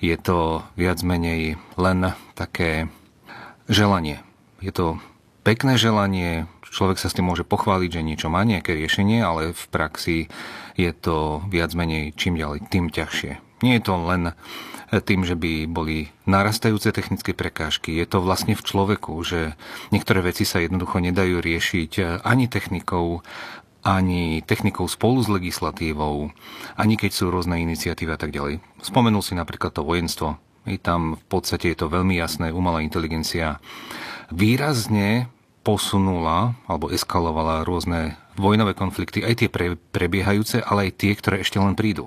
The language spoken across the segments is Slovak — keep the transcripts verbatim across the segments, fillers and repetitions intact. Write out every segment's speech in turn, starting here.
Je to viac menej len také želanie. Je to pekné želanie, človek sa s tým môže pochváliť, že niečo má, nejaké riešenie, ale v praxi je to viac menej čím ďalej, tým ťažšie. Nie je to len tým, že by boli narastajúce technické prekážky. Je to vlastne v človeku, že niektoré veci sa jednoducho nedajú riešiť ani technikou, ani technikou spolu s legislatívou, ani keď sú rôzne iniciatívy a tak ďalej. Spomenul si napríklad to vojenstvo. I tam v podstate je to veľmi jasné, umelá inteligencia výrazne posunula alebo eskalovala rôzne vojnové konflikty, aj tie pre, prebiehajúce, ale aj tie, ktoré ešte len prídu.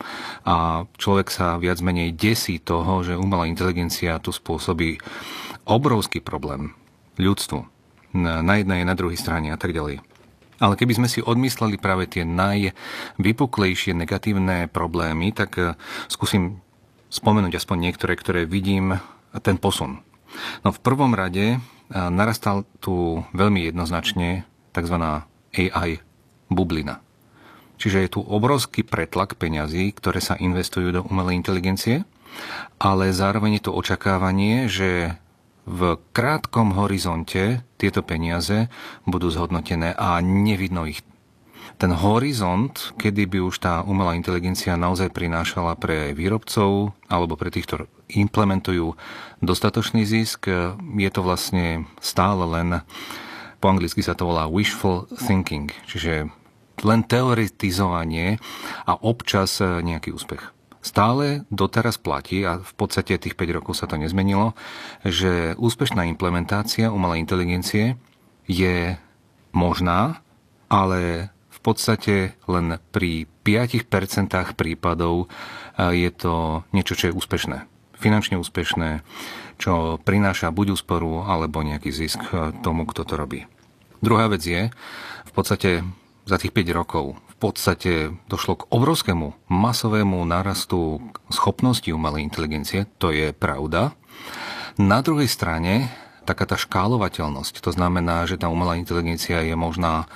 A človek sa viac menej desí toho, že umelá inteligencia tu spôsobí obrovský problém ľudstvu. Na jednej, na druhej strane a tak ďalej. Ale keby sme si odmysleli práve tie najvypuklejšie negatívne problémy, tak skúsim spomenúť aspoň niektoré, ktoré vidím ten posun. No v prvom rade narastal tu veľmi jednoznačne tzv. á í bublina. Čiže je tu obrovský pretlak peňazí, ktoré sa investujú do umelej inteligencie, ale zároveň je tu očakávanie, že v krátkom horizonte tieto peniaze budú zhodnotené a nevidno ich. Ten horizont, kedy by už tá umelá inteligencia naozaj prinášala pre výrobcov alebo pre tých, ktorí implementujú dostatočný zisk, je to vlastne stále len, po anglicky sa to volá wishful thinking, čiže len teoretizovanie a občas nejaký úspech. Stále doteraz platí, a v podstate tých päť rokov sa to nezmenilo, že úspešná implementácia umelej inteligencie je možná, ale v podstate len pri päť percent prípadov je to niečo, čo je úspešné. Finančne úspešné, čo prináša buď úsporu, alebo nejaký zisk tomu, kto to robí. Druhá vec je, v podstate za tých päť rokov v podstate došlo k obrovskému masovému nárastu schopnosti umelej inteligencie, to je pravda. Na druhej strane, taká tá škálovateľnosť, to znamená, že tá umelá inteligencia je možná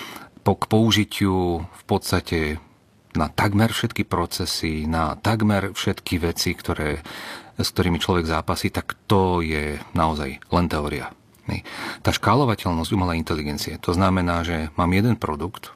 k použitiu v podstate na takmer všetky procesy, na takmer všetky veci, ktoré, s ktorými človek zápasí, tak to je naozaj len teória. Tá škálovateľnosť umelej inteligencie, to znamená, že mám jeden produkt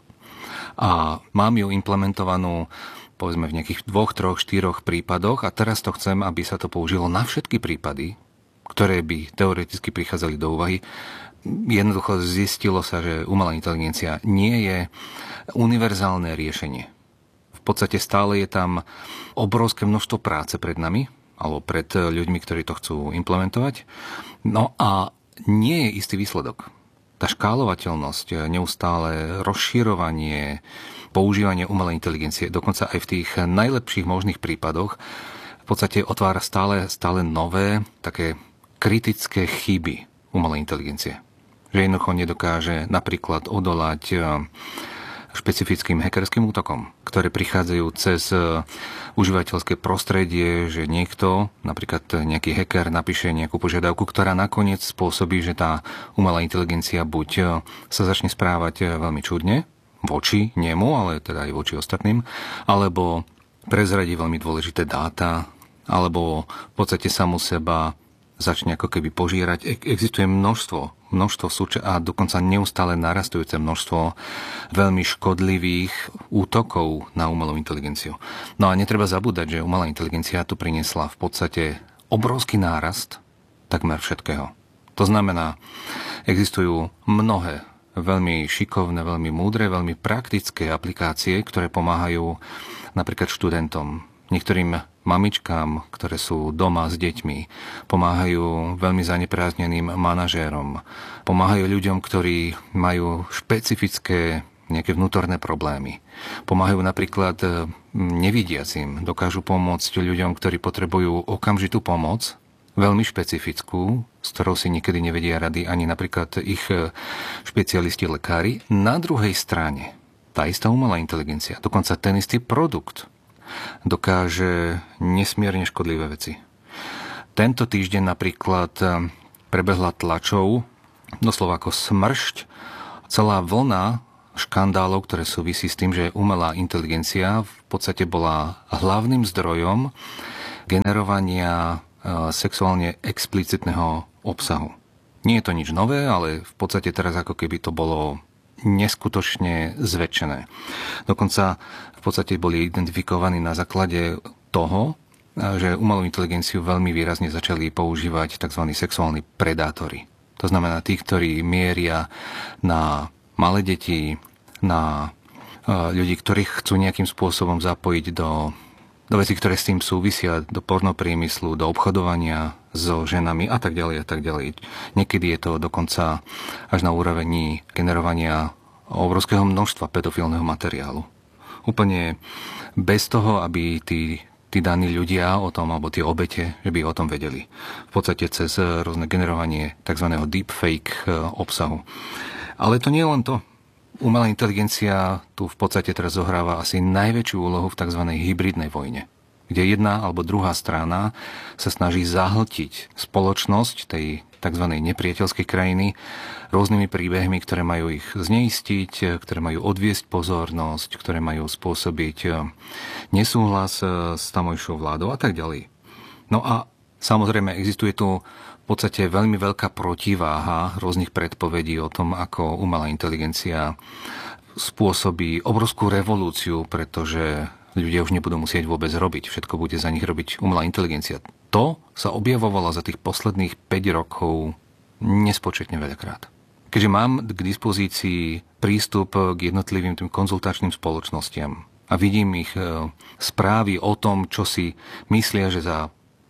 a mám ju implementovanú povedzme v nejakých dvoch, troch, štyroch prípadoch a teraz to chcem, aby sa to použilo na všetky prípady, ktoré by teoreticky prichádzali do úvahy. Jednoducho zistilo sa, že umelá inteligencia nie je univerzálne riešenie. V podstate stále je tam obrovské množstvo práce pred nami, alebo pred ľuďmi, ktorí to chcú implementovať. No a nie je istý výsledok. Tá škálovateľnosť, neustále rozširovanie, používanie umelej inteligencie, dokonca aj v tých najlepších možných prípadoch, v podstate otvára stále, stále nové, také kritické chyby umelej inteligencie. Že jednoducho nedokáže napríklad odolať špecifickým hackerským útokom, ktoré prichádzajú cez užívateľské prostredie, že niekto, napríklad nejaký hacker, napíše nejakú požiadavku, ktorá nakoniec spôsobí, že tá umelá inteligencia buď sa začne správať veľmi čudne voči nemu, ale teda aj voči ostatným, alebo prezradí veľmi dôležité dáta, alebo v podstate samu seba začne ako keby požírať. Existuje množstvo, množstvo súča- a dokonca neustále narastujúce množstvo veľmi škodlivých útokov na umelú inteligenciu. No a netreba zabúdať, že umelá inteligencia tu priniesla v podstate obrovský nárast takmer všetkého. To znamená, existujú mnohé veľmi šikovné, veľmi múdre, veľmi praktické aplikácie, ktoré pomáhajú napríklad študentom, niektorým mamičkám, ktoré sú doma s deťmi, pomáhajú veľmi zaneprázdneným manažérom, pomáhajú ľuďom, ktorí majú špecifické nejaké vnútorné problémy. Pomáhajú napríklad nevidiacim, dokážu pomôcť ľuďom, ktorí potrebujú okamžitú pomoc, veľmi špecifickú, s ktorou si niekedy nevedia rady ani napríklad ich špecialisti lekári. Na druhej strane, tá istá umelá inteligencia, dokonca ten istý produkt, dokáže nesmierne škodlivé veci. Tento týždeň napríklad prebehla tlačou, doslova ako smršť, celá vlna škandálov, ktoré súvisí s tým, že umelá inteligencia v podstate bola hlavným zdrojom generovania sexuálne explicitného obsahu. Nie je to nič nové, ale v podstate teraz ako keby to bolo neskutočne zväčšené. Dokonca v podstate boli identifikovaní na základe toho, že umelú inteligenciu veľmi výrazne začali používať tzv. Sexuálni predátori. To znamená tí, ktorí mieria na malé deti, na ľudí, ktorých chcú nejakým spôsobom zapojiť do, do vecí, ktoré s tým súvisia, do pornopriemyslu, do obchodovania so ženami a tak ďalej a tak ďalej. Niekedy je to dokonca až na úrovni generovania obrovského množstva pedofilného materiálu. Úplne bez toho, aby tí, tí daní ľudia o tom, alebo tie obete, že by o tom vedeli. V podstate cez rôzne generovanie tzv. Deepfake obsahu. Ale to nie je len to. Umelá inteligencia tu v podstate teraz zohráva asi najväčšiu úlohu v tzv. Hybridnej vojne, kde jedna alebo druhá strana sa snaží zahltiť spoločnosť tej tzv. Nepriateľskej krajiny rôznymi príbehmi, ktoré majú ich zneistiť, ktoré majú odviesť pozornosť, ktoré majú spôsobiť nesúhlas s tamojšou vládou a tak ďalej. No a samozrejme existuje tu v podstate veľmi veľká protiváha rôznych predpovedí o tom, ako umelá inteligencia spôsobí obrovskú revolúciu, pretože ľudia už nebudú musieť vôbec robiť. Všetko bude za nich robiť umelá inteligencia. To sa objavovalo za tých posledných päť rokov nespočetne veľakrát. Keďže mám k dispozícii prístup k jednotlivým tým konzultačným spoločnostiam a vidím ich správy o tom, čo si myslia, že za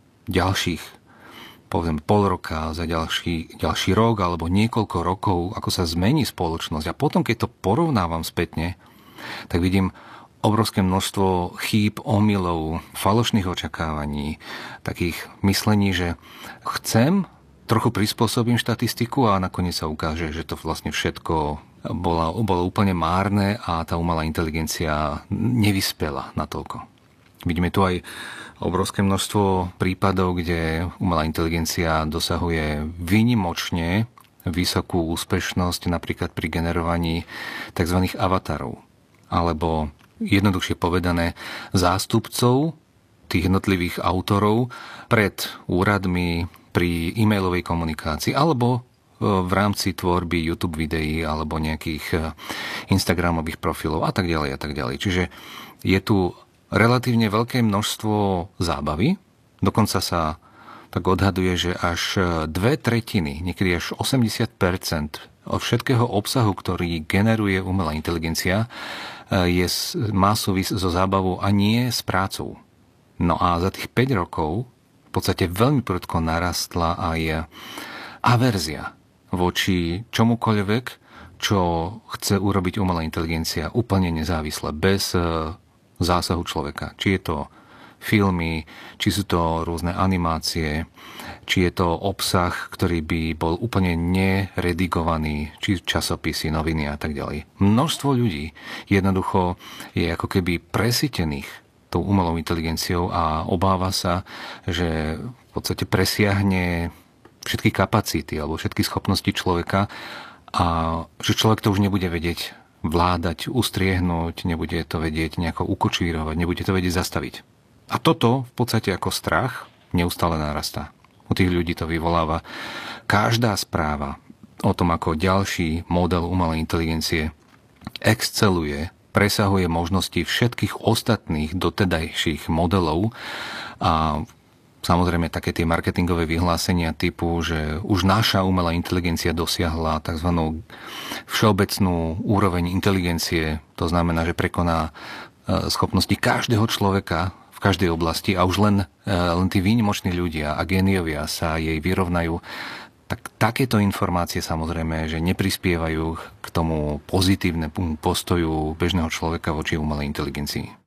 ďalších poviem pol roka, za ďalší, ďalší rok alebo niekoľko rokov, ako sa zmení spoločnosť. A potom, keď to porovnávam spätne, tak vidím obrovské množstvo chýb, omylov, falošných očakávaní, takých myslení, že chcem, trochu prispôsobím štatistiku a nakoniec sa ukáže, že to vlastne všetko bolo, bolo úplne márne a tá umelá inteligencia nevyspela natoľko. Vidíme tu aj obrovské množstvo prípadov, kde umelá inteligencia dosahuje výnimočne vysokú úspešnosť napríklad pri generovaní tzv. Avatarov. Alebo jednoduchšie povedané zástupcov tých jednotlivých autorov pred úradmi pri e-mailovej komunikácii alebo v rámci tvorby YouTube videí alebo nejakých Instagramových profilov a tak ďalej a tak ďalej. Čiže je tu relatívne veľké množstvo zábavy. Dokonca sa tak odhaduje, že až dve tretiny, niekedy až osemdesiat percent od všetkého obsahu, ktorý generuje umelá inteligencia, je, má súvis so zábavou a nie s prácou. No a za tých päť rokov v podstate veľmi prudko narastla aj averzia voči čomukoľvek, čo chce urobiť umelá inteligencia úplne nezávisle, bez zásahu človeka. Či je to filmy, či sú to rôzne animácie, či je to obsah, ktorý by bol úplne neredigovaný, či časopisy, noviny a tak ďalej. Množstvo ľudí jednoducho je ako keby presýtených tou umelou inteligenciou a obáva sa, že v podstate presiahne všetky kapacity alebo všetky schopnosti človeka a že človek to už nebude vedieť vládať, ustriehnúť, nebude to vedieť nejako ukočírovať, nebude to vedieť zastaviť. A toto v podstate ako strach neustále narastá. U tých ľudí to vyvoláva každá správa o tom, ako ďalší model umelej inteligencie exceluje, presahuje možnosti všetkých ostatných dotedajších modelov a samozrejme také tie marketingové vyhlásenia typu, že už naša umelá inteligencia dosiahla tzv. Všeobecnú úroveň inteligencie, to znamená, že prekoná schopnosti každého človeka v každej oblasti a už len, len tí výnimoční ľudia a géniovia sa jej vyrovnajú, tak takéto informácie samozrejme, že neprispievajú k tomu pozitívnemu postoju bežného človeka voči umelej inteligencii.